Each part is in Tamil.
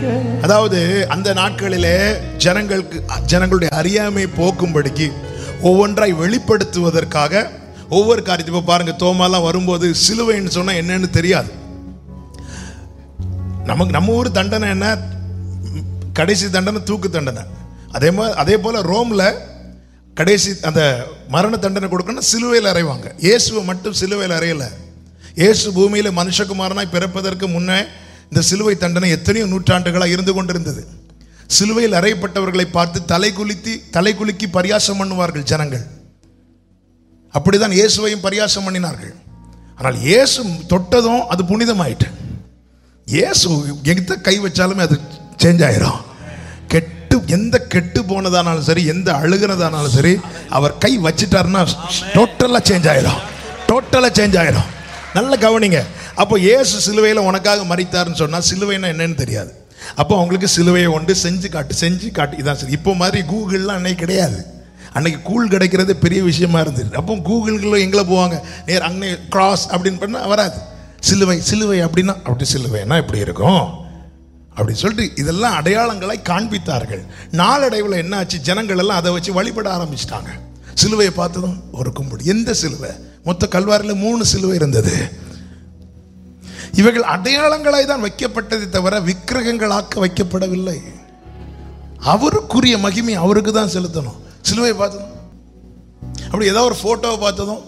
அதாவது அந்த நாட்களிலே ஜனங்களுடைய அறியாமை போக்கும்படிக்கு ஒவ்வொன்றாய் வெளிப்படுத்துவதற்காக ஒவ்வொரு காரியத்தை. இப்போ பாருங்க, தோமாலாம் வரும்போது சிலுவைன்னு சொன்னா என்னன்னு தெரியாது. நம்ம ஊர் தண்டனை என்ன? கடைசி தண்டனை தூக்கு தண்டனை. அதே போல ரோம்ல கடைசி அந்த மரண தண்டனை கொடுக்கணும், சிலுவையில் அறைவாங்க. இயேசுவை மட்டும் சிலுவையில் அறையல. இயேசு பூமியில மனுஷகுமாரனாய் பிறப்பதற்கு முன்னே இந்த சிலுவை தண்டனை எத்தனையோ நூற்றாண்டுகளாக இருந்து கொண்டிருந்தது. சிலுவையில் அறையப்பட்டவர்களை பார்த்து தலை குலுக்கி பரியாசம் பண்ணுவார்கள் ஜனங்கள். அப்படிதான் இயேசுவையும் பரியாசம் பண்ணினார்கள். ஆனால் இயேசு தொட்டதும் அது புனிதமாயிட்டு. இயேசு எங்க கை வச்சாலுமே அது சேஞ்ச் ஆயிரும். எந்த கெட்டு போனதானாலும் சரி, எந்த அழுகிறதானாலும் சரி, அவர் கை வச்சிட்டாருன்னா டோட்டலா சேஞ்ச் ஆயிரும். நல்ல கவனிங்க. அப்போ இயேசு சிலுவையில் உனக்காக மரித்தாருன்னு சொன்னா சிலுவைன்னா என்னன்னு தெரியாது. அப்போ அவங்களுக்கு சிலுவையை ஒன்று செஞ்சு காட்டு இதான் சரி. இப்போ மாதிரி கூகுள்லாம் அன்னைக்கு கிடையாது. அன்னைக்கு கூழ் கிடைக்கிறது பெரிய விஷயமா இருந்தது. அப்போ கூகுள்ல எங்களை போவாங்க, நேர் அன்னை கிராஸ் அப்படின்னு பண்ணா வராது. சிலுவை அப்படின்னா அப்படி சிலுவைன்னா இப்படி இருக்கும் அப்படின்னு சொல்லிட்டு இதெல்லாம் அடையாளங்களை காண்பித்தார்கள். நாளடைவில் என்ன ஆச்சு? ஜனங்கள் எல்லாம் அதை வச்சு வழிபட ஆரம்பிச்சிட்டாங்க. சிலுவையை பார்த்ததும் ஒரு கும்பிடு. எந்த சிலுவை? மொத்த கல்வாரியில் 3 சிலுவை இருந்தது. இவைகள் அடையாளங்களாய் தான் வைக்கப்பட்டதை தவிர விக்கிரகங்களாக்க வைக்கப்படவில்லை. அவருக்குரிய மகிமை அவருக்கு தான் செலுத்தணும். சிலுவையை பார்த்ததும், அப்படி ஏதாவது ஒரு போட்டோவை பார்த்ததும்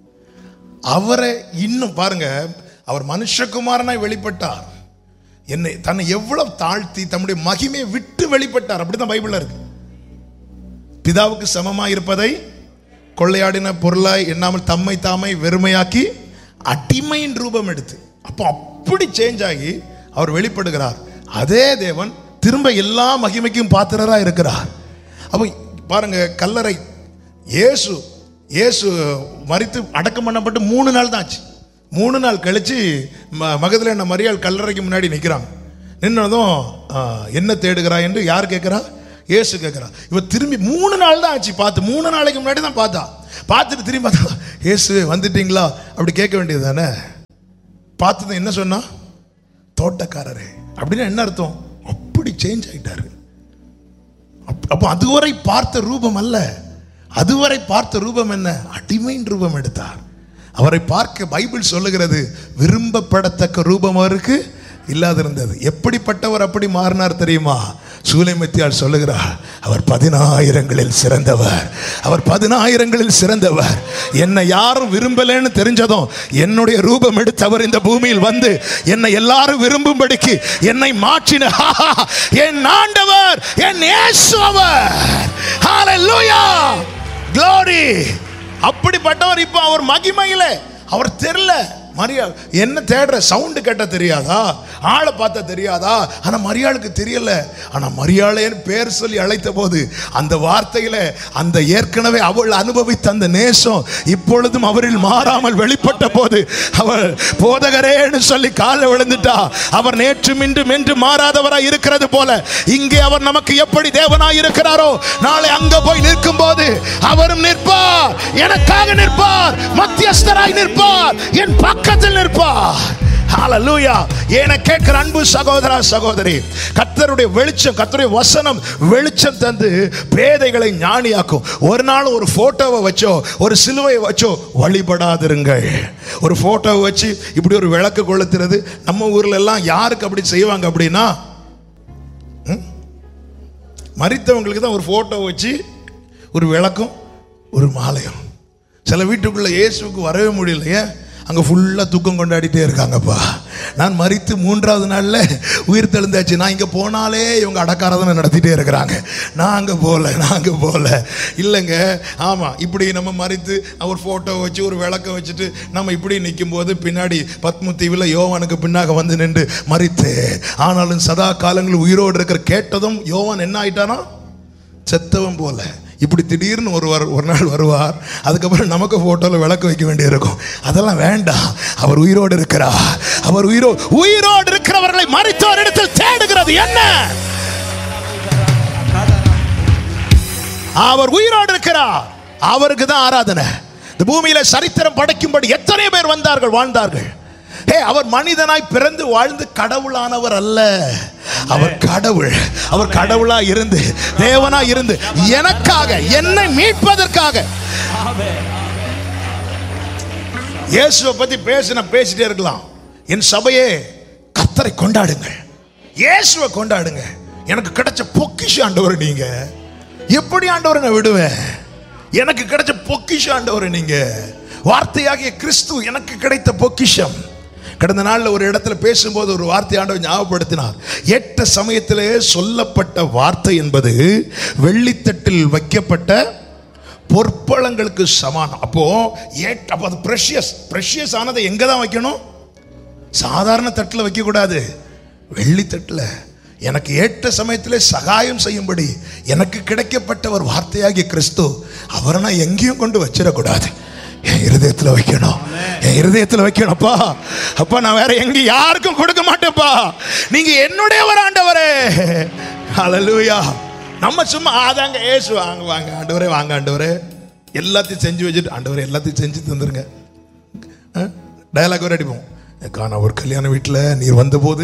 அவரை இன்னும் பாருங்க, அவர் மனுஷகுமாரனாய் வெளிப்பட்டார். தன்னை எவ்வளவு தாழ்த்தி தம்முடைய மகிமையை விட்டு வெளிப்பட்டார். அப்படிதான் பைபிள்ல இருக்கு. பிதாவுக்கு சமமாய் இருப்பதை கொள்ளையாடின பொருளாய் எண்ணாமல் தம்மை தாமை வெறுமையாக்கி அடிமையின் ரூபம் எடுத்து, அப்போ அப்படி சேஞ்ச் ஆகி அவர் வெளிப்படுகிறார். அதே தேவன் திரும்ப எல்லா மகிமைக்கும் பாத்திரரா இருக்கிறார். அப்போ பாருங்க, கல்லறை இயேசு மரித்து அடக்கம் பண்ணப்பட்டு 3 நாள் தான் ஆச்சு. 3 நாள் கழிச்சு மகதலேனா மரியாள் கல்லறைக்கு முன்னாடி நிற்கிறாங்க. நின்னதும் என்ன தேடுகிறாய் என்று யார் கேட்கிறா? இயேசு கேட்கிறா. இவ திரும்பி 3 நாள் தான் ஆச்சு பார்த்து. 3 நாளைக்கு முன்னாடி தான் பார்த்துட்டு திரும்பி பார்த்தா, இயேசு வந்துட்டீங்களா அப்படி கேட்க வேண்டியது தானே. பார்த்தது என்ன சொன்னா? தோட்டக்காரரே. அப்படின்னா என்ன அர்த்தம்? அப்படி சேஞ்ச் ஆயிட்டாரு. அப்போ அதுவரை பார்த்த ரூபம் அல்ல, அதுவரை பார்த்த ரூபம் என்ன? அடிமையின் ரூபம் எடுத்தார். அவரை பார்க்க பைபிள் சொல்லுகிறது விரும்பப்படத்தக்க ரூபம் அவருக்கு இல்லாதிருந்தது. எப்படிப்பட்டவர் அப்படி மாறினார் தெரியுமா? சூலைமத்தியால் சொல்லுகிறார், அவர் 10,000ங்களில் சிறந்தவர். அவர் 10,000ங்களில் சிறந்தவர். என்னை யாரும் விரும்பலன்னு தெரிஞ்சதும் என்னுடைய ரூபம் எடுத்து அவர் இந்த பூமியில் வந்து என்னை எல்லாரும் விரும்பும்படிக்கு என்னை மாற்றின என் ஆண்டவர், என் இயேசு அவர். ஹல்லேலூயா, glory. அப்படிப்பட்டவர் இப்ப அவர் மகிமையில. அவர் தெரியல. மரியாள் என்ன தேடுற? சவுண்டு கேட்ட தெரியாதா? ஆளை பார்த்தா தெரியாதா? ஆனா மரியாளுக்கு தெரியல. ஆனா மரியாளேன்னு பேர் சொல்லி அழைத்த போது அந்த வார்த்தையில அந்த ஏற்கனவே அவள் அனுபவித்த அந்த நேசம் இப்பொழுதும் அவரில் மாறாமல் வெளிப்பட்ட போது அவள் போதகரேன்னு சொல்லி காலை விழுந்துட்டா. அவர் நேற்றும் இன்றும் என்று மாறாதவராய் இருக்கிறது போல இங்கே அவர் நமக்கு எப்படி தேவனாய் இருக்கிறாரோ நாளை அங்க போய் நிற்கும் போது அவரும் நிற்பார், எனக்காக நிற்பார், மத்தியஸ்தராய் நிற்பார், என் பக்கத்தில் நிற்பார். ஹல்லேலூயா. ஏன கேட்கிற அன்பு சகோதரா சகோதரி, கர்த்தருடைய வெளிச்சம், கர்த்தருடைய வசனம் வெளிச்சம் தந்து பேதைகளை ஞானியாக்கும். ஒரு நாள் ஒரு போட்டோவை வச்சோ ஒரு சிலுவையை வச்சோ வழிபடாதிருங்கள். ஒரு போட்டோவை வச்சு இப்படி ஒரு விளக்கு கொளுத்துறது நம்ம ஊர்ல எல்லாம் யாருக்கு அப்படி செய்வாங்க அப்படின்னா, மரித்தவங்களுக்கு தான் ஒரு போட்டோ வச்சு ஒரு விளக்கும் ஒரு மாலையும். சில வீட்டுக்குள்ள இயேசுவுக்கு வரவே முடியலையே, அங்கே ஃபுல்லாக துக்கம் கொண்டாடிட்டே இருக்காங்கப்பா. நான் மரித்து 3வது நாளில் உயிர் தெழுந்தாச்சு, நான் இங்கே போனாலே இவங்க அடக்காரதனை நடத்திட்டே இருக்கிறாங்க, நான் அங்கே போகல இல்லைங்க. ஆமாம், இப்படி நம்ம மரித்து ஒரு ஃபோட்டோ வச்சு ஒரு விளக்க வச்சுட்டு நம்ம இப்படி நிற்கும் போது பின்னாடி பத்மு தீவில் யோவானுக்கு பின்னாக வந்து நின்று மரித்து ஆனாலும் சதா காலங்களில் உயிரோடு இருக்கிற கேட்டதும் யோவான் என்ன ஆயிட்டானா? செத்தவன் போல. இப்படி திடீர்னு ஒரு நாள் வருவார், அதுக்கப்புறம் நமக்கு போட்டோல விளக்கு வைக்க வேண்டியிருக்கும். அதெல்லாம் வேண்டாம். அவர் உயிரோடு இருக்கிறார். அவர் உயிரோடு இருக்கிறவர்களை மரித்தோர் இடத்தில் தேடுகிறது என்ன? அவர் உயிரோடு இருக்கிறார், அவருக்கு தான் ஆராதனை. இந்த பூமியில சரித்திரம் படைக்கும்படி எத்தனை பேர் வந்தார்கள், வாழ்ந்தார்கள். அவர் மனிதனாய் பிறந்து வாழ்ந்து கடவுளானவர் அல்ல. அவர் கடவுள். அவர் கடவுளா இருந்து தேவனா இருந்து எனக்காக, என்னை மீட்பதற்காக. இயேசுவை பத்தி பேசிட்டே இருக்கலாம். என் சபையே கர்த்தரை கொண்டாடுங்கள், இயேசுவை கொண்டாடுங்க. எனக்கு கிடைச்ச பொக்கிஷம் ஆண்டவர் நீங்க. எப்படி ஆண்டவரை நான் விடுவேன்? எனக்கு கிடைச்ச பொக்கிஷம் ஆண்டவர் நீங்க. வார்த்தையாகிய கிறிஸ்து எனக்கு கிடைத்த பொக்கிஷம். கடந்த நாள்ல ஒரு இடத்துல பேசும்போது ஒரு வார்த்தை ஆண்டவர் ஞாபகப்படுத்தினார். ஏற்ற சமயத்திலே சொல்லப்பட்ட வார்த்தை என்பது வெள்ளித்தட்டில் வைக்கப்பட்ட பொற்பழங்களுக்கு சமானம். அப்போ அது பிரஷியஸ் ஆனதை எங்க தான் வைக்கணும்? சாதாரண தட்டில் வைக்க கூடாது, வெள்ளி தட்டில். எனக்கு ஏற்ற சமயத்திலே சகாயம் செய்யும்படி எனக்கு கிடைக்கப்பட்டவர் வார்த்தையாகிய கிறிஸ்து. அவரை நான் எங்கேயும் கொண்டு வச்சிடக்கூடாது, என் இருதயத்தில் வைக்கணும். என் இருதயத்தில் வைக்கணும்ப்பா. அப்பா நான் வேற எங்க யாருக்கும் கொடுக்க மாட்டேன்ப்பா, நீங்க என்னுடைய ஒரு ஆண்டவரே. ஹல்லேலூயா. நம்ம சும்மா ஆதாங்க ஏசு வாங்க வாங்க ஆண்டவரே, வாங்க ஆண்டவரே, எல்லாத்தையும் செஞ்சு வச்சுட்டு ஆண்டவரே எல்லாத்தையும் செஞ்சு தந்துருங்க. டயலாக் வர அடிப்போம். நான் ஒரு கல்யாண வீட்டில் நீர் வந்தபோது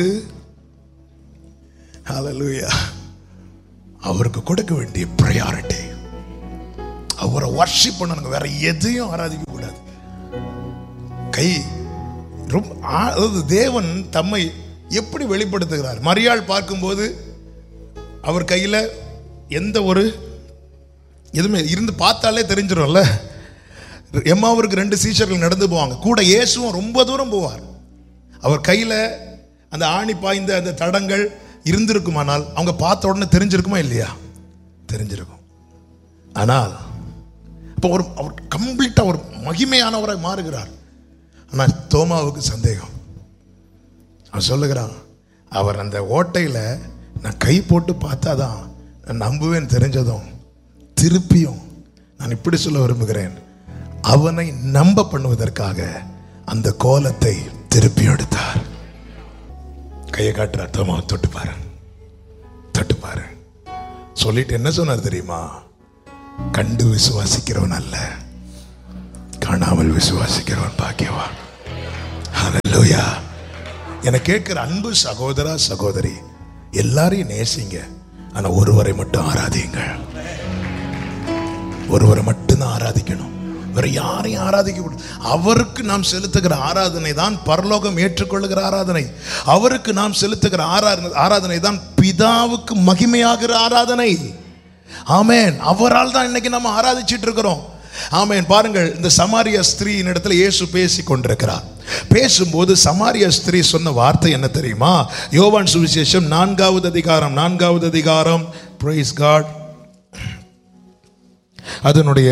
ஹல்லேலூயா அவருக்கு கொடுக்க வேண்டிய ப்ரையாரிட்டி அவரை வர்ஷிப் பண்ணணுங்க. வேற எதையும் ஆராதிக்க கூடாது. கை ரொம்ப அதாவது தேவன் தம்மை எப்படி வெளிப்படுத்துகிறார்? மரியாள் பார்க்கும்போது அவர் கையில் எந்த ஒரு எதுவுமே இருந்து பார்த்தாலே தெரிஞ்சிடும்ல. எம்மாவூருக்கு 2 சீஷர்கள் நடந்து போவாங்க, கூட இயேசுவும் ரொம்ப தூரம் போவார். அவர் கையில் அந்த ஆணி பாய்ந்த அந்த தடங்கள் இருந்திருக்குமானால் அவங்க பார்த்த உடனே தெரிஞ்சிருக்குமா இல்லையா? தெரிஞ்சிருக்கும். ஆனால் இப்போ அவர் கம்ப்ளீட்டா ஒரு மகிமையானவராய் மாறுகிறார். ஆனால் தோமாவுக்கு சந்தேகம். அவன் சொல்லுகிறான், அவர் அந்த ஓட்டையில் நான் கை போட்டு பார்த்தாதான் நான் நம்புவேன் தெரிஞ்சதும் திருப்பியும் நான் இப்படி சொல்ல விரும்புகிறேன், அவனை நம்ப பண்ணுவதற்காக அந்த கோலத்தை திருப்பி எடுத்தார். கையை காட்டுறார், தோமா தொட்டு பாரு, தொட்டு பாரு. சொல்லிட்டு என்ன சொன்னார் தெரியுமா? கண்டு விசுவாசிக்கிறவன் அல்ல, காணாமல் விசுவாசிக்கிறவன் பாக்கியவான். ஹல்லேலூயா. என கேட்கிற அன்பு சகோதரா சகோதரி, எல்லாரையும் நேசிங்க, ஆனா ஒருவரை மட்டும் ஆராதிங்க. ஒருவரை மட்டும்தான் ஆராதிக்கணும், வேற யாரையும் ஆராதிக்க கூடாது. அவருக்கு நாம் செலுத்துகிற ஆராதனை தான் பரலோகம் ஏற்றுக்கொள்ளுகிற ஆராதனை. அவருக்கு நாம் செலுத்துகிற ஆராதனை தான் பிதாவுக்கு மகிமையாகிற ஆராதனை. ஆமென். அவரால் தான் இன்னைக்கு நம்ம ஆராதிச்சிட்டு இருக்கிறோம். ஆமென். பாருங்கள், இந்த சமாரிய ஸ்திரீயின் இடத்துல இயேசு பேசி கொண்டிருக்கிறார். பேசும்போது சமாரிய ஸ்திரீ சொன்ன வார்த்தை என்ன தெரியுமா? யோவான் சுவிசேஷம் 4வது அதிகாரம், பிரைஸ் காட், அதனுடைய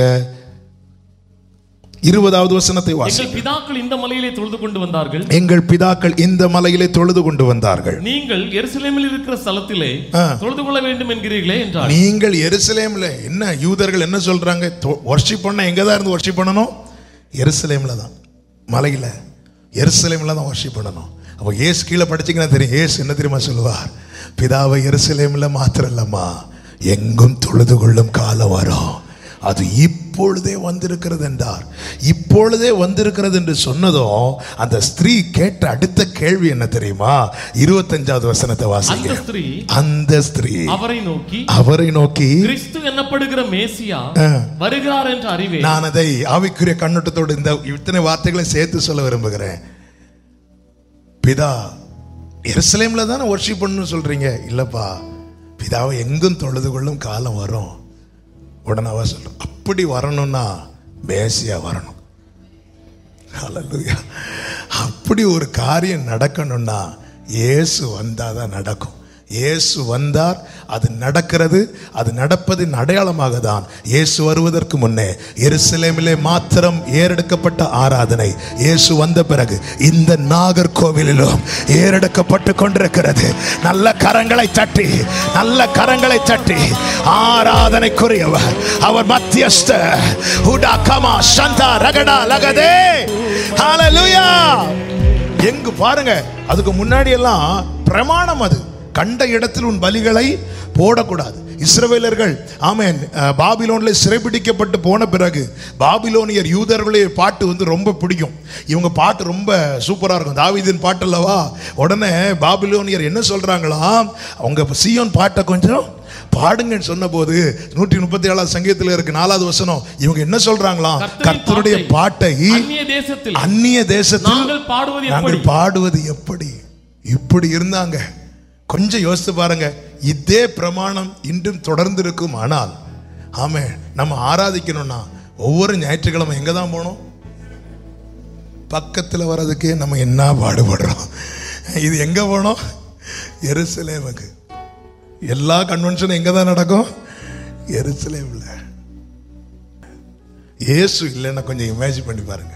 20வது வசனத்தை வாசி. எங்கள் பிதாக்கள் இந்த மலையிலே தொழுது கொண்டு வந்தார்கள், எங்கள் பிதாக்கள் இந்த மலையிலே தொழுது கொண்டு வந்தார்கள், நீங்கள் எருசலேமில் இருக்கிற ஸ்தலத்திலே தொழுது கொள்ள வேண்டும் என்கிறீர்களே என்றார். நீங்கள் எருசலேம்ல, என்ன யூதர்கள் என்ன சொல்றாங்க? வர்ஷிப் பண்ண எங்க தான் இருந்து வர்ஷிப் பண்ணணும்? எருசலேம்ல தான், மலையில எருசலேம்ல தான் வர்ஷிப் பண்ணணும். அப்போ ஏசு கீழே படிச்சீங்கன்னா தெரியும், ஏசு என்ன தெரியுமா சொல்லுவார்? பிதாவை எருசலேம்ல மாத்திரம் இல்லம்மா, எங்கும் தொழுது கொள்ளும் காலம் வரும், அது இப்பொழுதே வந்திருக்கிறது என்றார். இப்பொழுதே வந்திருக்கிறது என்று சொன்னதும் அந்த ஸ்திரீ கேட்ட அடுத்த கேள்வி என்ன தெரியுமா? 25வது வசனத்தை வாசிங்க. அந்த ஸ்திரீ அவரை நோக்கி கிறிஸ்து என்னப்படுகிற மேசியா வருகிறார் என்று அறிவே. நான் அதை ஆவிக்குரிய கண்ணோட்டத்தோடு இந்த இத்தனை வார்த்தைகளை சேர்த்து சொல்ல விரும்புகிறேன். பிதா எருசலேம்ல தானே வர்ஷிப் பண்ணணும்னு சொல்றீங்க. இல்லப்பா, பிதாவை எங்கும் தொழுது கொள்ளும் காலம் வரும். உடனே அவ சொல்ற, அப்படி வரணும்னா மேசியா வரணும். ஹல்லேலூயா. அப்படி ஒரு காரியம் நடக்கணும்னா இயேசு வந்தாதான் நடக்கும். இயேசு வந்தார், அது நடக்கிறது. அது நடப்பதின் அடையாளமாக தான் இயேசு வருவதற்கு முன்னே எருசலேமிலே மாத்திரம் ஏறெடுக்கப்பட்ட ஆராதனை இயேசு வந்த பிறகு இந்த நாகர்கோவிலிலும் ஏறெடுக்கப்பட்டு கொண்டிருக்கிறது. நல்ல கரங்களை தட்டி, நல்ல கரங்களை தட்டி ஆராதனைக்குரியவர் அவர் மத்தியஸ்தர். ஹுடா கமா சந்தா ரகடா லகதே. ஹல்லேலூயா. எங்கு பாருங்க, அதுக்கு முன்னாடி எல்லாம் பிரமாணம், அது கண்ட இடத்தில் உன் பலிகளை போடக்கூடாது. இஸ்ரவேலர்கள் ஆமென் பாபிலோன்ல சிறைபிடிக்கப்பட்டு போன பிறகு பாபிலோனியர் யூதர்களே பாட்டு ரொம்ப பிடிக்கும். இவங்க பாட்டு ரொம்ப சூப்பரா இருக்கும், தாவீதின் பாட்டு அல்லவா. உடனே பாபிலோனியர் என்ன சொல்றாங்களாம், அவங்க சீயோன் பாட்டை கொஞ்சம் பாடுங்கன்னு சொன்ன போது 137 சங்கீதத்தில் இருக்கு 4வது வசனம், இவங்க என்ன சொல்றாங்களாம், கர்த்தருடைய பாட்டை அந்நிய தேசத்தில் நாங்கள் பாடுவது எப்படி. இப்படி இருந்தாங்க. கொஞ்சம் யோசித்து பாருங்க, இதே பிரமாணம் இன்றும் தொடர்ந்து இருக்கும். ஆனால் ஆமே, நம்ம ஆராதிக்கணும்னா ஒவ்வொரு ஞாயிற்றுக்கிழமை எங்க தான் போகணும்? பக்கத்தில் வர்றதுக்கே நம்ம என்ன பாடுபடுறோம். இது எங்க போனோம்? எருசலேமுக்கு. எல்லா கன்வென்ஷனும் எங்க தான் நடக்கும்? எருசலேம்ல. இயேசு இல்லைன்னா கொஞ்சம் இமேஜின் பண்ணி பாருங்க.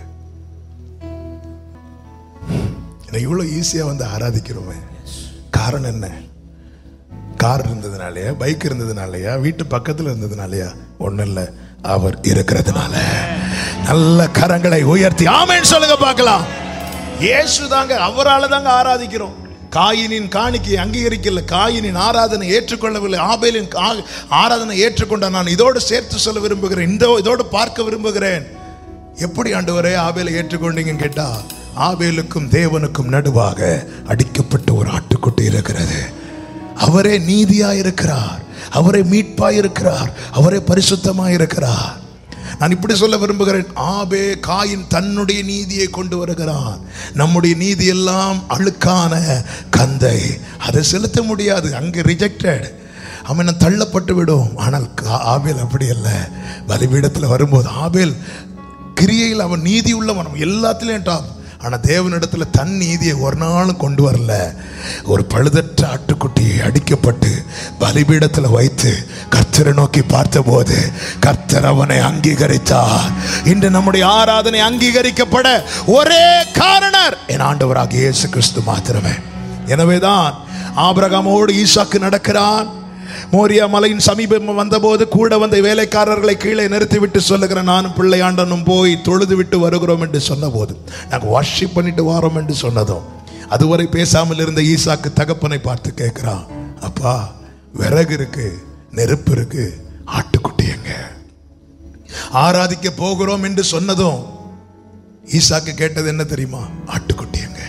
இவ்வளவு ஈஸியா வந்து ஆராதிக்கிறோமே, காரணம் என்ன? கார் இருந்ததுனாலயா, பைக் இருந்ததுனாலயா, வீட்டு பக்கத்துல இருந்ததுனாலயா? ஒண்ணு இல்ல, அவர் இருக்கிறதுனால. நல்ல கரங்களை உயர்த்தி ஆமென் சொல்லுங்க பார்க்கலாம். இயேசு தாங்க, அவரால் தாங்க ஆராதிக்கிறோம். காயினின் காணிக்கை அங்கீகரிக்கல, காயினின் ஆராதனை ஏற்றுக்கொள்ளவில்லை, ஆபேலின் ஆராதனை ஏற்றுக்கொண்ட. நான் இதோடு சேர்த்து சொல்ல விரும்புகிறேன், இதோடு பார்க்க விரும்புகிறேன். எப்படி ஆண்டவரே ஆபேலை ஏற்றுக்கொண்டீங்கன்னு கேட்டா, ஆபேலுக்கும் தேவனுக்கும் நடுவாக அடிக்கப்பட்ட ஒரு ஆட்டுக்குட்டி இருக்கிறது. அவரே நீதியாய் இருக்கிறார், அவரே மீட்பாய் இருக்கிறார், அவரே பரிசுத்தமாய் இருக்கிறார். நான் இப்படி சொல்ல விரும்புகிறேன், காயின் தன்னுடைய நீதியை கொண்டு வருகிறான். நம்முடைய நீதி எல்லாம் அழுக்கான கந்தை, அதை செலுத்த முடியாது, அங்கே ரிஜெக்டட், அவன் தள்ளப்பட்டு விடும். ஆனால் ஆபேல் அப்படி அல்ல. பலிபீடத்தில் வரும்போது ஆபேல் கிரியையில் அவன் நீதி உள்ளவன், எல்லாத்திலையும் டாப். ஆனால் தேவனிடத்துல தன் நீதியை ஒரு நாளும் கொண்டு வரல. ஒரு பழுதற்ற ஆட்டுக்குட்டியை அடிக்கப்பட்டு பலிபீடத்தில் வைத்து கர்த்தரை நோக்கி பார்த்தபோது கர்த்தர் அவனை அங்கீகரித்தார். இன்று நம்முடைய ஆராதனை அங்கீகரிக்கப்பட ஒரே காரணர் என் ஆண்டவராகிய இயேசு கிறிஸ்து மாத்திரமே. எனவேதான் ஆபிரகாமோடு ஈசாக்கு நடக்கிறான். மோரியா மலையின் சமீபம் வந்தபோது கூட வந்த வேலைக்காரர்களை கீழே நிறுத்திவிட்டு சொல்லுகிற, நானும் பிள்ளையாண்டனும் போய் தொழுது விட்டு வருகிறோம் என்று சொன்ன போது, நாங்கள் வாஷிப் பண்ணிட்டு வாரோம் என்று சொன்னதும், அதுவரை பேசாமல் இருந்த ஈசாக்கு தகப்பனை பார்த்து கேட்கிறான், அப்பா விறகு இருக்கு, நெருப்பு இருக்கு, ஆட்டுக்குட்டி எங்க? ஆராதிக்க போகிறோம் என்று சொன்னதும் ஈசாக்கு கேட்டது என்ன தெரியுமா? ஆட்டுக்குட்டி எங்க?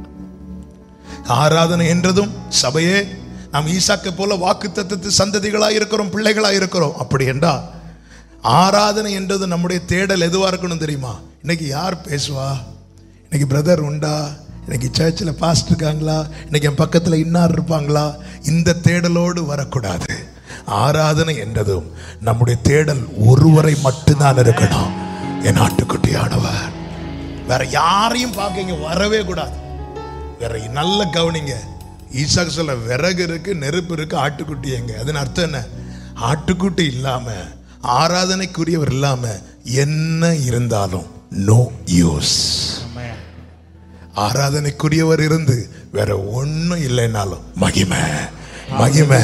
ஆராதனை என்றதும் சபையே, நாம் ஈசாக்கு போல வாக்குத்தத்தத்து சந்ததிகளாக இருக்கிறோம், பிள்ளைகளாக இருக்கிறோம். அப்படி என்றால் ஆராதனை என்றது நம்முடைய தேடல் எதுவாக இருக்கணும் தெரியுமா? இன்னைக்கு யார் பேசுவா, இன்னைக்கு பிரதர் உண்டா, இன்னைக்கு சர்ச்சில் பாஸ்ட் இருக்காங்களா, இன்னைக்கு என் பக்கத்தில் இன்னார் இருப்பாங்களா, இந்த தேடலோடு வரக்கூடாது. ஆராதனை என்றதும் நம்முடைய தேடல் ஒருவரை மட்டும்தான் இருக்கணும், என் ஆட்டுக்குட்டியானவர். வேற யாரையும் பார்க்க இங்க வரவே கூடாது. வேற நல்ல கவனிங்க, ஈசாக்கு சொல்ல விறகு இருக்கு, நெருப்பு இருக்கு, ஆட்டுக்குட்டி எங்க? அதன் அர்த்தம் என்ன? ஆட்டுக்குட்டி இல்லாம, ஆராதனைக்குரியவர் இல்லாம என்ன இருந்தாலும் நோ யூஸ். ஆராதனைக்குரியவர் இருந்து வேற ஒன்னும் இல்லைன்னாலும் மகிமை மகிமை.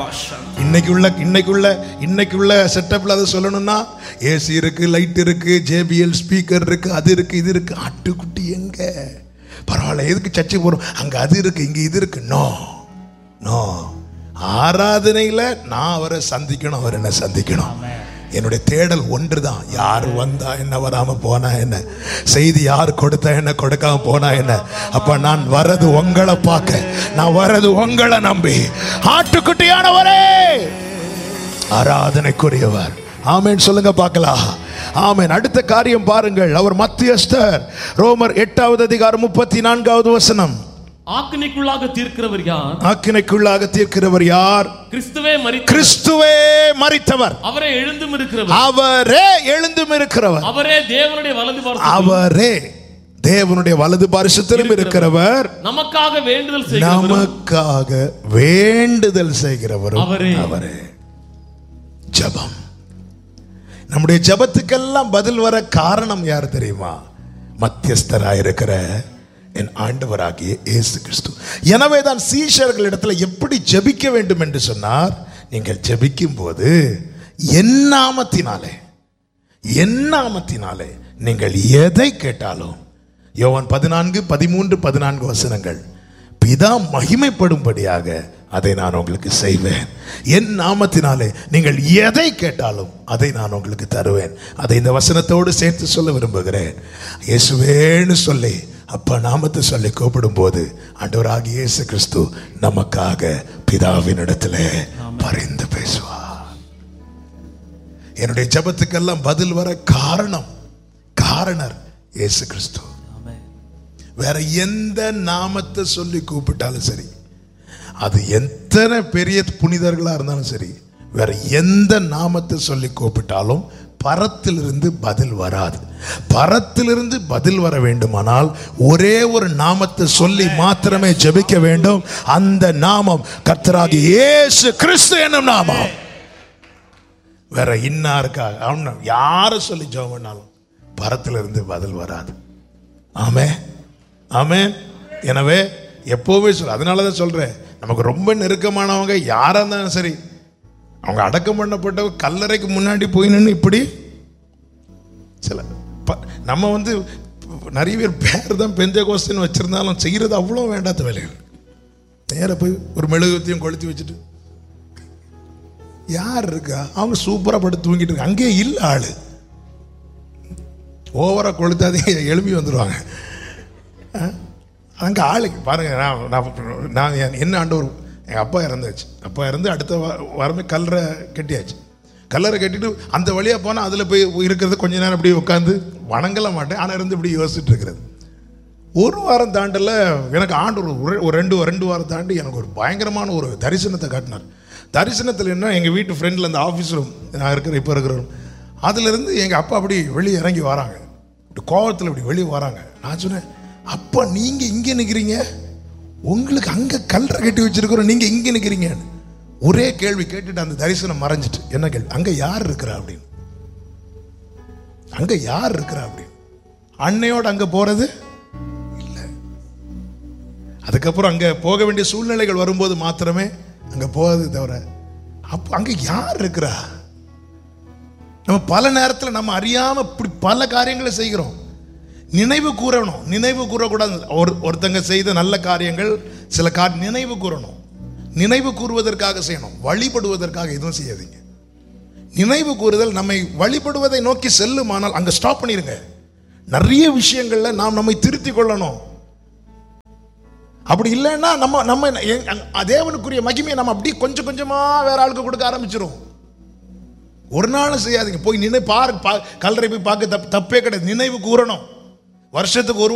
இன்னைக்குள்ள செட்டப்ல அதை சொல்லணும்னா, ஏசி இருக்கு, லைட் இருக்கு, ஜேபிஎல் ஸ்பீக்கர் இருக்கு, அது இருக்கு, இது இருக்கு. ஆட்டுக்குட்டி எங்க? பரவாயில்ல, எதுக்கு சர்ச்சை போறோம், அங்க அது இருக்கு, இங்க இது இருக்கு. No no. ஆராதனையில நான் அவரை சந்திக்கணும், அவர் என்ன சந்திக்கணும். என்னுடைய தேடல் ஒன்றுதான். யார் வந்தா என்ன, வராம போனா என்ன, செய்தி யார் கொடுத்தா என்ன, கொடுக்காம போனா என்ன. அப்ப நான் வரது உங்களை பார்க்க, நான் வரது உங்களை நம்பி. ஆட்டுக்குட்டியானவரே, ஆராதனைக்குரியவர். ஆமென் சொல்லுங்க பார்க்கலாம். ஆமென். அடுத்த காரியம் பாருங்கள், அவர் மத்தியஸ்தர். ரோமர் 8வது அதிகாரம் 34வது வசனம். ஆக்கினைக்குள்ளாக தீர்க்கிறவர் யார்? ஆக்கினைக்குள்ளாக தீர்க்கிறவர் யார்? கிறிஸ்துவே மரித்தவர், அவரே எழுந்தும் இருக்கிறவர், அவரே எழுந்தும் இருக்கிறவர், அவரே தேவனுடைய வலது பாரிசத்திலும், அவரே தேவனுடைய வலது பாரிசத்திலும் இருக்கிறவர், நமக்காக வேண்டுதல் செய்கிறவர், நமக்காக வேண்டுதல் செய்கிறவர் அவரே. ஜெபம், நம்முடைய ஜெபத்துக்கெல்லாம் பதில் வர காரணம் யார் தெரியுமா? மத்தியஸ்தராயிருக்கிற என் ஆண்டவராகிய இயேசு கிறிஸ்து. எனவே தான் சீஷர்களிடத்தில் எப்படி ஜெபிக்க வேண்டும் என்று சொன்னார். நீங்கள் ஜெபிக்கும் போது என் நாமத்தினாலே நீங்கள் எதை கேட்டாலும், யோவான் 14, 13, 14 வசனங்கள், பிதா மகிமைப்படும்படியாக அதை நான் உங்களுக்கு செய்வேன். என் நாமத்தினாலே நீங்கள் எதை கேட்டாலும் அதை நான் உங்களுக்கு தருவேன். அதை இந்த வசனத்தோடு சேர்த்து சொல்ல விரும்புகிறேன். இயேசுவேன்னு சொல்லி அப்பா நாமத்தை சொல்லி கூப்பிடும் போது ஆண்டவராகிய இயேசு கிறிஸ்து நமக்காக பிதாவின் இடத்துல பரிந்து பேசுவார். என்னுடைய ஜெபத்துக்கெல்லாம் பதில் வர காரணர் இயேசு கிறிஸ்து. வேற எந்த நாமத்தை சொல்லி கூப்பிட்டாலும் சரி, அது எத்தனை பெரிய புனிதர்களா இருந்தாலும் சரி, வேற எந்த நாமத்தை சொல்லி கூப்பிட்டாலும் பரத்திலிருந்து பதில் வராது. பரத்திலிருந்து பதில் வர வேண்டுமானால் ஒரே ஒரு நாமத்தை சொல்லி மாத்திரமே ஜெபிக்க வேண்டும். அந்த நாமம் கர்த்தராகிய இயேசு கிறிஸ்து என்னும் நாமம். வேற இன்னாருக்காக யாரை சொல்லி ஜெபம் பண்ணாலும் பரத்திலிருந்து பதில் வராது. ஆமென், ஆமென். எனவே எப்போவுமே அதனாலதான் சொல்றேன், நமக்கு ரொம்ப நெருக்கமானவங்க யாரா இருந்தாலும் சரி, அவங்க அடக்கம் பண்ணப்பட்ட கல்லறைக்கு முன்னாடி போய் நின்று இப்படி சில நம்ம நிறைய பேர் தான் பெந்தேகோஸ்துன்னு வச்சிருந்தாலும் செய்யறது அவ்வளோ வேண்டாத வேலைகள். நேர போய் ஒரு மெழுகுவர்த்தியும் கொளுத்தி வச்சுட்டு யார் இருக்கா, அவங்க சூப்பராக படுத்து தூங்கிட்டு இருக்காங்க. அங்கே இல்லை ஆளு, ஓவரா கொளுத்தாதீங்க, எழுப்பி வந்துடுவாங்க. அங்கே ஆளுக்கு பாருங்க. நான் என்ன ஆண்டவர், எங்கள் அப்பா இறந்தாச்சு. அப்பா இறந்து அடுத்த வாரமே கல்லறை கட்டியாச்சு. கல்லறை கட்டிட்டு அந்த வழியாக போனால் அதில் போய் இருக்கிறது கொஞ்ச நேரம் அப்படி உட்காந்து வணங்கல மாட்டேன். ஆனால் இருந்து இப்படி யோசிச்சுட்டு இருக்கிறது. ஒரு வாரம் தாண்டல எனக்கு ஆண்டவர் ஒரு ரெண்டு வாரம் தாண்டி எனக்கு ஒரு பயங்கரமான ஒரு தரிசனத்தை காட்டினார். தரிசனத்தில் என்ன, எங்கள் வீட்டு ஃப்ரெண்டில் அந்த ஆஃபீஸ் ரூம் நான் இப்போ இருக்கிற ரூம், அதுலேருந்து எங்கள் அப்பா அப்படி வெளியே இறங்கி வராங்க. இப்படி கோவத்தில் இப்படி வெளியே வராங்க. நான் சொன்னேன், அப்பா நீங்கள் இங்கே நிற்கிறீங்க, உங்களுக்கு அங்கே கல்லறை கட்டி வச்சிருக்கிறோம், நீங்கள் இங்கே நிற்கிறீங்க. ஒரே கேள்வி கேட்டுட்டு அந்த தரிசனம் மறைஞ்சிட்டு, என்ன கேள்வி, அங்கே யார் இருக்கிறா அப்படின்னு. அங்கே யார் இருக்கிறா அப்படின்னு. அன்னையோடு அங்கே போகிறது இல்லை. அதுக்கப்புறம் அங்கே போக வேண்டிய சூழ்நிலைகள் வரும்போது மாத்திரமே அங்கே போகிறது தவிர, அப்போ அங்கே யார் இருக்கிறா. நம்ம பல நேரத்தில் நம்ம அறியாமல் இப்படி பல காரியங்களை செய்கிறோம். நினைவு கூறணும், நினைவு கூறக்கூடாது. ஒருத்தங்க செய்த நல்ல காரியங்கள் சில நினைவு கூறணும். நினைவு கூறுவதற்காக செய்யணும், வழிபடுவதற்காக எதுவும் செய்யாதீங்க. நினைவு கூறுதல் நம்மை வழிபடுவதை நோக்கி செல்லுமானால் அங்கே ஸ்டாப் பண்ணிருங்க. நிறைய விஷயங்கள்ல நாம் நம்மை திருத்திக் கொள்ளணும். அப்படி இல்லைன்னா நம்ம தேவனுக்குரிய மகிமையை நம்ம அப்படி கொஞ்சம் கொஞ்சமா வேற ஆளுக்கு கொடுக்க ஆரம்பிச்சிரும். ஒரு நாளும் செய்யாதீங்க. போய் கல்லறை போய் பார்க்க தப்பே கிடையாது. நினைவு கூறணும். வருஷத்துக்கு ஒரு